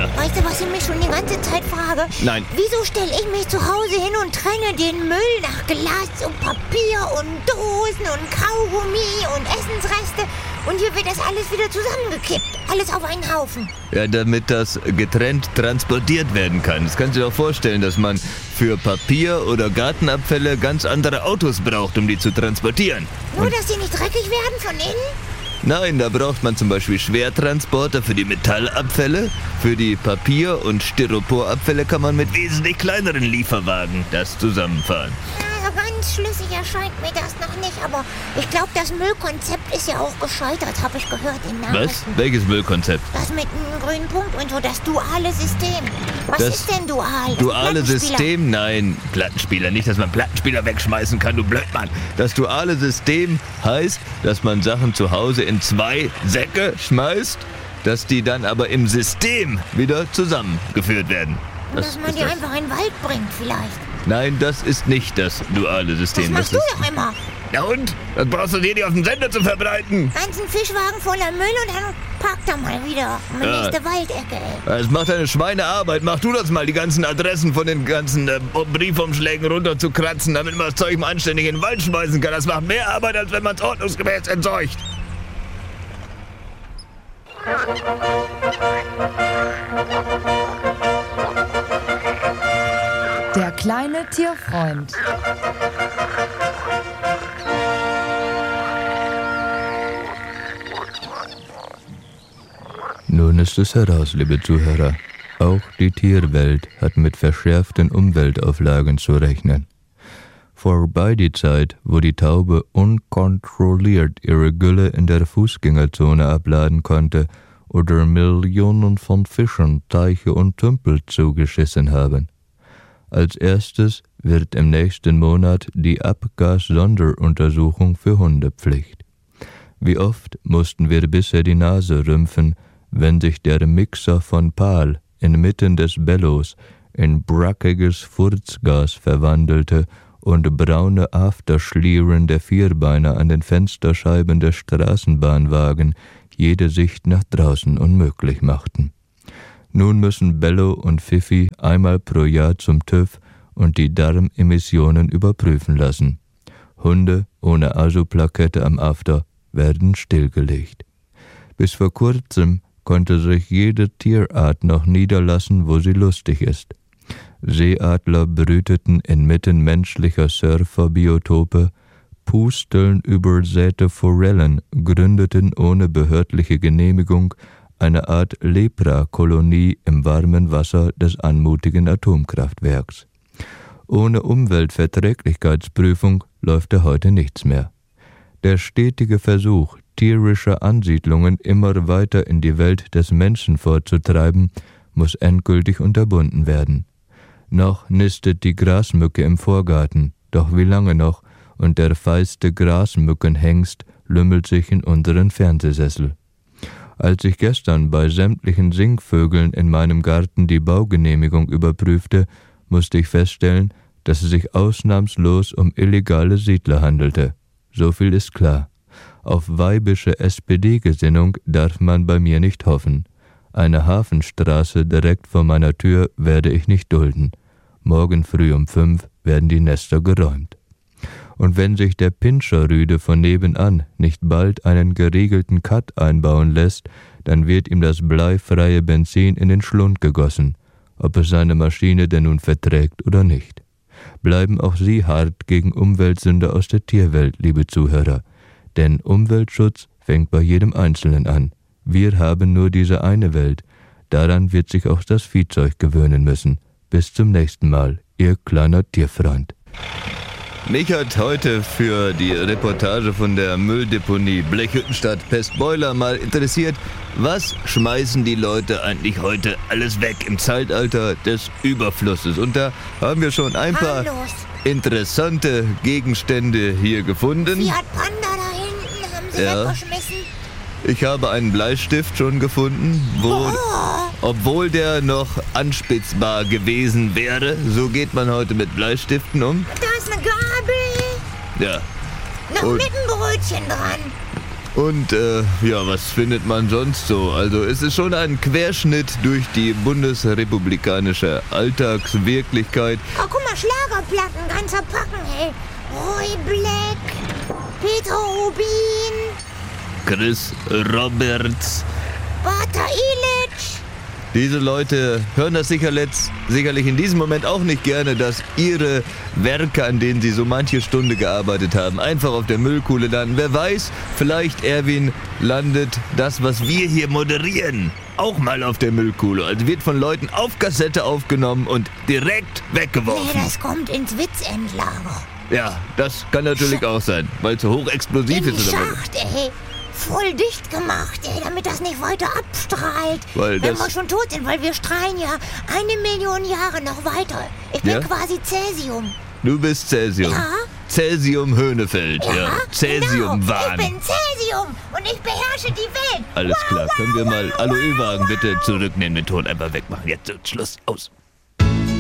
Ja. Weißt du, was ich mich schon die ganze Zeit frage? Nein. Wieso stelle ich mich zu Hause hin und trenne den Müll nach Glas und Papier und Dosen und Kaugummi und Essensreste und hier wird das alles wieder zusammengekippt? Alles auf einen Haufen. Ja, damit das getrennt transportiert werden kann. Das kannst du dir auch vorstellen, dass man für Papier oder Gartenabfälle ganz andere Autos braucht, um die zu transportieren. Nur, dass die nicht dreckig werden von innen? Nein, da braucht man zum Beispiel Schwertransporter für die Metallabfälle. Für die Papier- und Styroporabfälle kann man mit wesentlich kleineren Lieferwagen das zusammenfahren. Ja, ganz schlüssig erscheint mir das noch nicht, aber ich glaube, das Müllkonzept ist ja auch gescheitert, habe ich gehört in Nachrichten. Was? Welches Müllkonzept? Das mit einem grünen Punkt und so, das duale System. Was Das ist denn dual? Das Duale Plattenspieler. System? Nein, Plattenspieler. Nicht, dass man Plattenspieler wegschmeißen kann, du Blödmann. Das duale System heißt, dass man Sachen zu Hause in 2 Säcke schmeißt, dass die dann aber im System wieder zusammengeführt werden. Und dass man die einfach in den Wald bringt vielleicht. Nein, das ist nicht das duale System. Das machst du doch immer. Ja und? Das brauchst du dir nicht auf dem Sender zu verbreiten. Ganzen Fischwagen voller Müll und dann packt er mal wieder um die nächste Waldecke, ey. Das macht eine Schweinearbeit. Mach du das mal, die ganzen Adressen von den ganzen Briefumschlägen runter zu kratzen, damit man das Zeug mal anständig in den Wald schmeißen kann. Das macht mehr Arbeit, als wenn man es ordnungsgemäß entsorgt. Der kleine Tierfreund. Nun ist es heraus, liebe Zuhörer. Auch die Tierwelt hat mit verschärften Umweltauflagen zu rechnen. Vorbei die Zeit, wo die Taube unkontrolliert ihre Gülle in der Fußgängerzone abladen konnte oder Millionen von Fischen Teiche und Tümpel zugeschissen haben. Als erstes wird im nächsten Monat die Abgas-Sonderuntersuchung für Hunde Pflicht. Wie oft mussten wir bisher die Nase rümpfen, wenn sich der Mixer von Pal inmitten des Bellos in brackiges Furzgas verwandelte und braune Afterschlieren der Vierbeiner an den Fensterscheiben der Straßenbahnwagen jede Sicht nach draußen unmöglich machten. Nun müssen Bello und Fifi einmal pro Jahr zum TÜV und die Darmemissionen überprüfen lassen. Hunde ohne ASO-Plakette am After werden stillgelegt. Bis vor kurzem konnte sich jede Tierart noch niederlassen, wo sie lustig ist. Seeadler brüteten inmitten menschlicher Surferbiotope, Pusteln übersäte Forellen gründeten ohne behördliche Genehmigung eine Art Lepra-Kolonie im warmen Wasser des anmutigen Atomkraftwerks. Ohne Umweltverträglichkeitsprüfung läuft heute nichts mehr. Der stetige Versuch, tierische Ansiedlungen immer weiter in die Welt des Menschen vorzutreiben, muss endgültig unterbunden werden. Noch nistet die Grasmücke im Vorgarten, doch wie lange noch, und der feiste Grasmückenhengst lümmelt sich in unseren Fernsehsessel. Als ich gestern bei sämtlichen Singvögeln in meinem Garten die Baugenehmigung überprüfte, musste ich feststellen, dass es sich ausnahmslos um illegale Siedler handelte. So viel ist klar. Auf weibische SPD-Gesinnung darf man bei mir nicht hoffen. Eine Hafenstraße direkt vor meiner Tür werde ich nicht dulden. Morgen früh um 5 werden die Nester geräumt. Und wenn sich der Pinscherrüde von nebenan nicht bald einen geregelten Cut einbauen lässt, dann wird ihm das bleifreie Benzin in den Schlund gegossen, ob es seine Maschine denn nun verträgt oder nicht. Bleiben auch Sie hart gegen Umweltsünder aus der Tierwelt, liebe Zuhörer, denn Umweltschutz fängt bei jedem Einzelnen an. Wir haben nur diese eine Welt, daran wird sich auch das Viehzeug gewöhnen müssen. Bis zum nächsten Mal, Ihr kleiner Tierfreund. Mich hat heute für die Reportage von der Mülldeponie Blechhüttenstadt Pestboiler mal interessiert, was schmeißen die Leute eigentlich heute alles weg im Zeitalter des Überflusses? Und da haben wir schon ein paar interessante Gegenstände hier gefunden. Fiat Panda da hinten haben sie weggeschmissen. Ich habe einen Bleistift schon gefunden, obwohl der noch anspitzbar gewesen wäre. So geht man heute mit Bleistiften um. Da ist eine Gabel. Ja. Noch mit einem Brötchen dran. Und was findet man sonst so? Also es ist schon ein Querschnitt durch die bundesrepublikanische Alltagswirklichkeit. Oh, guck mal, Schlagerplatten, ganzer Packen, hey. Roy Black, Peter Rubin, Chris Roberts. Bata Illich. Diese Leute hören das sicherlich in diesem Moment auch nicht gerne, dass ihre Werke, an denen sie so manche Stunde gearbeitet haben, einfach auf der Müllkuhle landen. Wer weiß, vielleicht, Erwin, landet das, was wir hier moderieren, auch mal auf der Müllkuhle. Also wird von Leuten auf Kassette aufgenommen und direkt weggeworfen. Nee, das kommt ins Witzendlager. Ja, das kann natürlich auch sein, weil es so hochexplosiv In ist. Schacht, ey. Voll dicht gemacht, ey, damit das nicht weiter abstrahlt. Weil wenn das- wir schon tot sind, weil wir strahlen ja 1 Million Jahre noch weiter. Ich bin Ja? quasi Cäsium. Du bist Cäsium. Ja? Cäsium Höhnefeld. Ja. Cäsium genau. Wahn. Ich bin Cäsium und ich beherrsche die Welt. Alles klar. Können wir mal wow, Aloe-Wagen bitte zurücknehmen, den Ton einfach wegmachen. Jetzt Schluss. Aus.